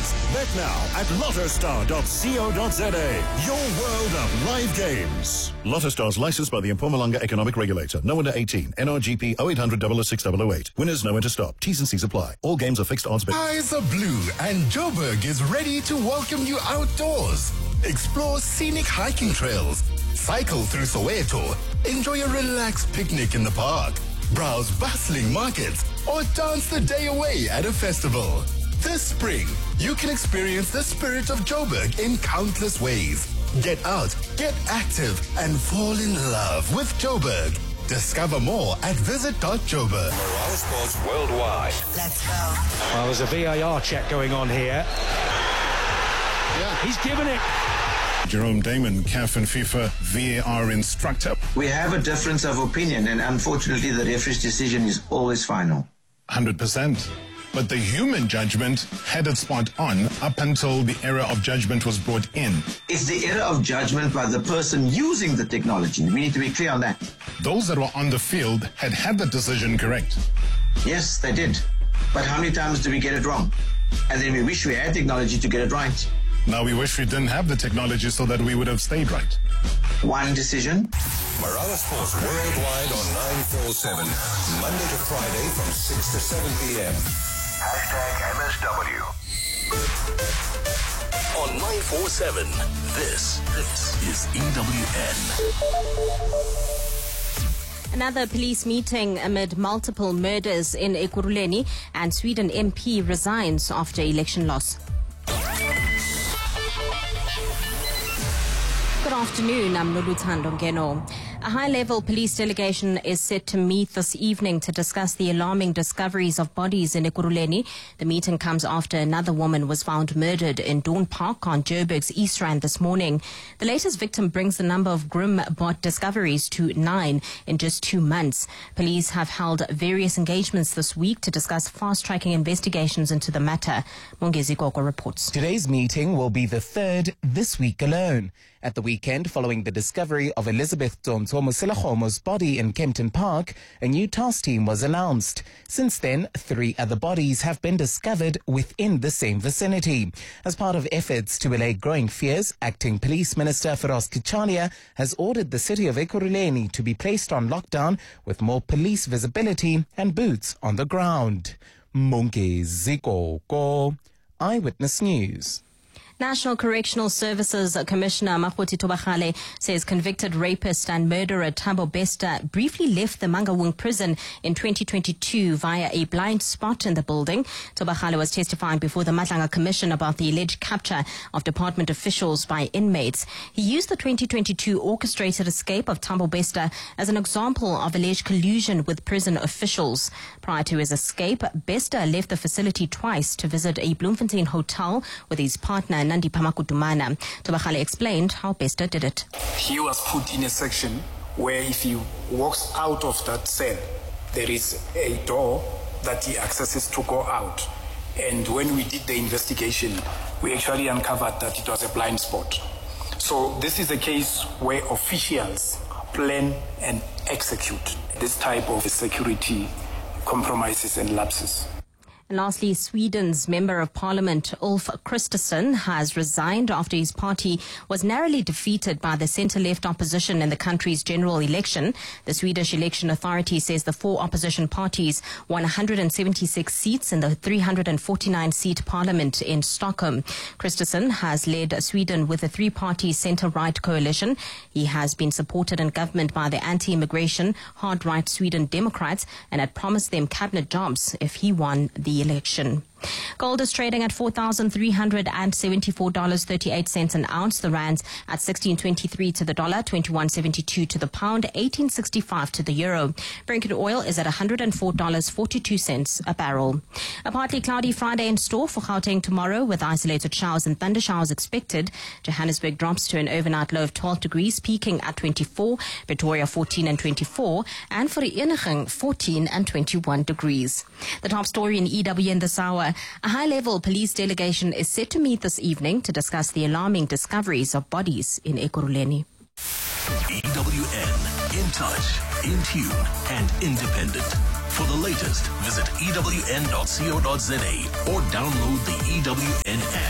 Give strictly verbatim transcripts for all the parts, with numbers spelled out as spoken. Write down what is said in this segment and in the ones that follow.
games. Bet now at lottostar dot co dot za. Your world of live games. Lottostar is licensed by the Mpumalanga Economic Regulator. No under eighteen. N R G P oh eight hundred, double oh six, double oh eight. Winners know when to stop. T's and C's apply. All games are fixed odds bet. Eyes are blue and Joburg is ready to welcome you outdoors. Explore scenic hiking trails, cycle through Soweto, enjoy a relaxed picnic in the park, browse bustling markets, or dance the day away at a festival. This spring, you can experience the spirit of Joburg in countless ways. Get out, get active, and fall in love with Joburg. Discover more at visit dot joburg. Morales Sports Worldwide. Let's go. Well, there's a V A R check going on here. Yeah, he's given it. Jerome Damon, C A F and FIFA V A R instructor. We have a difference of opinion, and unfortunately the referee's decision is always final. one hundred percent. But the human judgment had it spot on up until the error of judgment was brought in. It's the error of judgment by the person using the technology. We need to be clear on that. Those that were on the field had had the decision correct. Yes, they did. But how many times do we get it wrong? And then we wish we had technology to get it right. Now we wish we didn't have the technology so that we would have stayed right. One decision. Morales Sports Worldwide on nine forty-seven. Monday to Friday from six to seven p.m. Hashtag M S W. On nine forty-seven, this, this is E W N. Another police meeting amid multiple murders in Ekurhuleni, and Sweden M P resigns after election loss. Good afternoon, I'm Luluthando Ngeno. A high-level police delegation is set to meet this evening to discuss the alarming discoveries of bodies in Ekurhuleni. The meeting comes after another woman was found murdered in Dawn Park on Joburg's East Rand this morning. The latest victim brings the number of grim bot discoveries to nine in just two months. Police have held various engagements this week to discuss fast-tracking investigations into the matter. Mongezi Koko reports. Today's meeting will be the third this week alone. At the weekend, following the discovery of Elizabeth Tontomo Selahomo's body in Kempton Park, a new task team was announced. Since then, three other bodies have been discovered within the same vicinity. As part of efforts to allay growing fears, Acting Police Minister Feroz Kichalia has ordered the city of Ekurhuleni to be placed on lockdown with more police visibility and boots on the ground. Mongezi Koko, Eyewitness News. National Correctional Services Commissioner Makgothi Thobagale says convicted rapist and murderer Thabo Bester briefly left the Mangaung prison in twenty twenty-two via a blind spot in the building. Thobagale was testifying before the Matlanga Commission about the alleged capture of department officials by inmates. He used the twenty twenty-two orchestrated escape of Thabo Bester as an example of alleged collusion with prison officials. Prior to his escape, Bester left the facility twice to visit a Bloemfontein hotel with his partner Nandi Pamakutumana. Thobagale explained how Bester did it. He was put in a section where if he walks out of that cell, there is a door that he accesses to go out. And when we did the investigation, we actually uncovered that it was a blind spot. So this is a case where officials plan and execute this type of security compromises and lapses. And lastly, Sweden's Member of Parliament Ulf Kristersson has resigned after his party was narrowly defeated by the centre-left opposition in the country's general election. The Swedish Election Authority says the four opposition parties won one hundred seventy-six seats in the three hundred forty-nine seat parliament in Stockholm. Kristersson has led Sweden with a three-party centre-right coalition. He has been supported in government by the anti-immigration, hard-right Sweden Democrats and had promised them cabinet jobs if he won the election. Gold is trading at four thousand three hundred seventy-four dollars and thirty-eight cents an ounce. The rands at sixteen twenty-three to the dollar, twenty-one seventy-two to the pound, eighteen sixty-five to the euro. Brent oil is at one hundred four dollars and forty-two cents a barrel. A partly cloudy Friday in store for Gauteng tomorrow with isolated showers and thunder showers expected. Johannesburg drops to an overnight low of twelve degrees, peaking at twenty-four. Pretoria fourteen and twenty-four. And for Vereeniging fourteen and twenty-one degrees. The top story in E W N this hour. A high-level police delegation is set to meet this evening to discuss the alarming discoveries of bodies in Ekurhuleni. E W N, in touch, in tune, and independent. For the latest, visit E W N dot co dot za or download the E W N app.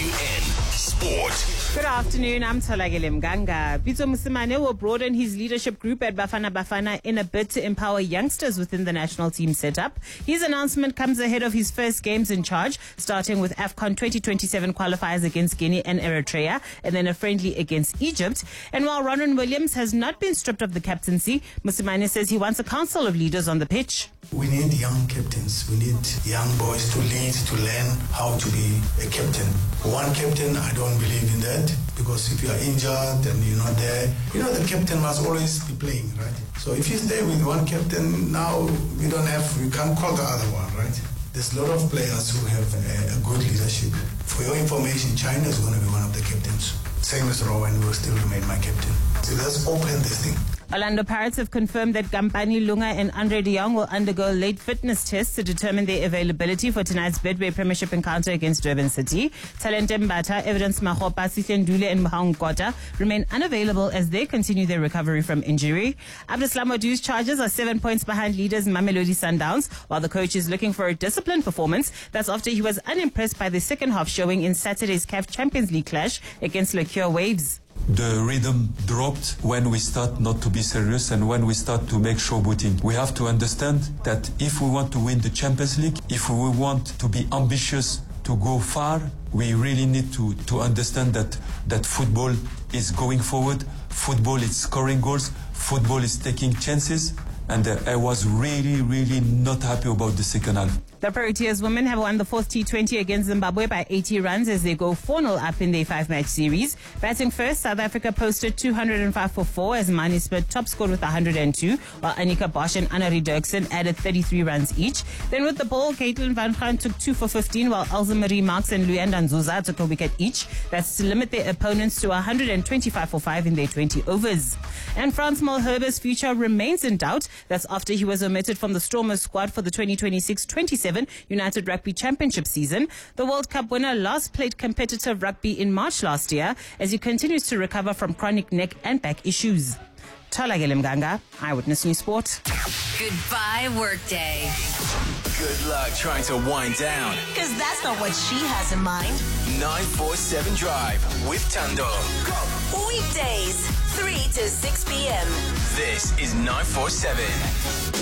N Sport. Good afternoon, I'm Tolagele Mganga. Pitso Mosimane will broaden his leadership group at Bafana Bafana in a bid to empower youngsters within the national team setup. His announcement comes ahead of his first games in charge, starting with AFCON twenty twenty-seven qualifiers against Guinea and Eritrea, and then a friendly against Egypt. And while Ronwen Williams has not been stripped of the captaincy, Mosimane says he wants a council of leaders on the pitch. We need young captains. We need young boys to lead, to learn how to be a captain. One captain, I don't believe in that, because if you are injured and you're not there, you know the captain must always be playing, right? So if you stay with one captain, now you don't have, you can't call the other one, right? There's a lot of players who have a, a good leadership. For your information, China is going to be one of the captains. Same as Rowan will still remain my captain. So let's open this thing. Orlando Pirates have confirmed that Gampani Lunga and Andre de Jong will undergo late fitness tests to determine their availability for tonight's Betway Premiership encounter against Durban City. Talente Mbata, Evidence Mahopa, Sihle Ndule and Mohang Kota remain unavailable as they continue their recovery from injury. Abdeslam Wadu's Chargers are seven points behind leaders Mamelodi Sundowns, while the coach is looking for a disciplined performance. That's after he was unimpressed by the second half showing in Saturday's C A F Champions League clash against Lekure Waves. The rhythm dropped when we start not to be serious and when we start to make showboating. We have to understand that if we want to win the Champions League, if we want to be ambitious to go far, we really need to, to understand that, that football is going forward, football is scoring goals, football is taking chances, and uh, I was really, really not happy about the second half. The Proteas women have won the fourth T twenty against Zimbabwe by eighty runs as they go four nil up in their five-match series. Batting first, South Africa posted two hundred five for four as Mani Smith top scored with one hundred two, while Annika Bosch and Annerie Dirksen added thirty-three runs each. Then with the ball, Caitlin Van Gaan took two for fifteen, while Elsa Marie Marks and Luyanda Nzuza took a wicket each. That's to limit their opponents to one hundred twenty-five for five in their twenty overs. And Frans Malherbe's future remains in doubt. That's after he was omitted from the Stormers squad for the twenty twenty-six twenty-seven United Rugby Championship season. The World Cup winner last played competitive rugby in March last year as he continues to recover from chronic neck and back issues. Tolagele Mganga, Eyewitness News Sport. Goodbye, workday. Good luck trying to wind down. Because that's not what she has in mind. nine four seven Drive with Tando. Go. Weekdays, three to six p.m. This is nine four seven.